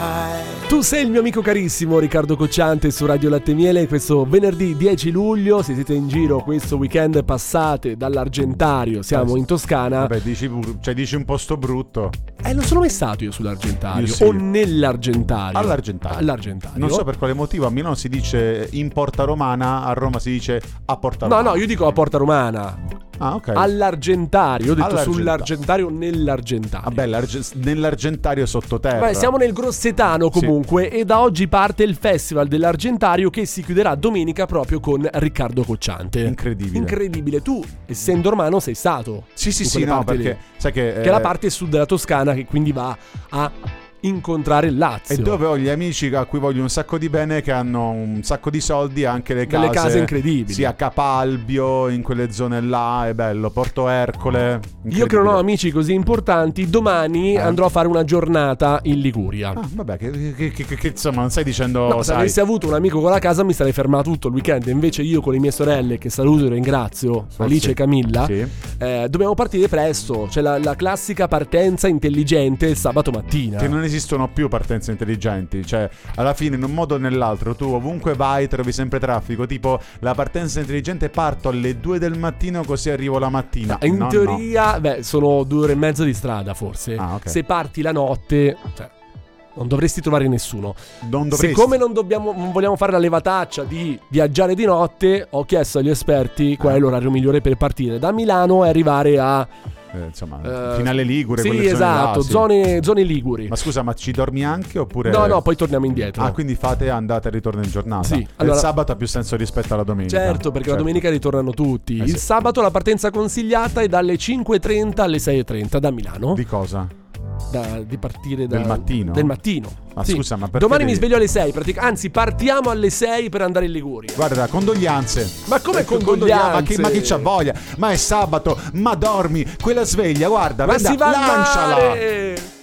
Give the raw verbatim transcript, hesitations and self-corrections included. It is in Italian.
Tu sei il mio amico carissimo Riccardo Cocciante su Radio Latte Miele. Questo venerdì dieci luglio, se siete in giro questo weekend, passate dall'Argentario, siamo in Toscana. Vabbè, dici, cioè, dici un posto brutto. Eh, non sono mai stato io sull'Argentario. Io sì. O nell'Argentario. All'Argentario. All'Argentario. Non so per quale motivo, a Milano si dice in Porta Romana, a Roma si dice a Porta Romana. No, no, io dico a Porta Romana. Ah, ok. All'Argentario, ho detto All'Argentario. sull'Argentario, nell'Argentario. Vabbè, l'arge- nell'Argentario sottoterra. Beh, siamo nel Grossetano comunque, sì. E da oggi parte il Festival dell'Argentario che si chiuderà domenica proprio con Riccardo Cocciante. Incredibile. Incredibile. Tu, essendo romano, sei stato. Sì, sì, sì, no, perché lì. sai che... Che è la parte sud della Toscana, che quindi va a incontrare il Lazio. E dove ho gli amici a cui voglio un sacco di bene, che hanno un sacco di soldi, anche le case, delle case incredibili. Sì, a Capalbio, in quelle zone là, è bello, Porto Ercole. Io che non ho amici così importanti, domani eh. andrò a fare una giornata in Liguria. Ah, vabbè, che, che, che, che, che insomma, non stai dicendo... No, se avessi avuto un amico con la casa mi sarei fermato tutto il weekend. Invece io con le mie sorelle, che saluto e ringrazio, Forse. Alice e Camilla, sì. eh, dobbiamo partire presto. C'è la, la classica partenza intelligente il sabato mattina. Che non esistono più partenze intelligenti, cioè alla fine in un modo o nell'altro tu ovunque vai trovi sempre traffico, tipo la partenza intelligente parto alle due del mattino così arrivo la mattina. In no, teoria no. Beh, sono due ore e mezza di strada forse. Ah, okay. Se parti la notte, cioè, non dovresti trovare nessuno. Non dovresti. Siccome non dobbiamo, non vogliamo fare la levataccia di viaggiare di notte, ho chiesto agli esperti qual è l'orario migliore per partire da Milano e arrivare a Eh, insomma, uh, finale Ligure, sì, quelle zone esatto, là, sì. zone, zone liguri. Ma scusa, ma ci dormi anche oppure? No, no, poi torniamo indietro. Ah, quindi fate andata e ritorno in giornata. Sì, E allora... il sabato ha più senso rispetto alla domenica. Certo, perché certo. la domenica ritornano tutti. Eh, il sì. sabato la partenza consigliata è dalle cinque e trenta alle sei e trenta da Milano. Di cosa? Da, di partire da, del mattino. Del mattino. Ma sì. scusa, ma perché domani devi... mi sveglio alle sei, pratica... anzi partiamo alle sei per andare in Liguria. Guarda, condoglianze. Ma come ecco, condoglianze? Ma chi, ma chi c'ha voglia? Ma è sabato, ma dormi, quella sveglia, guarda, ma veda, si va lanciala. Al mare.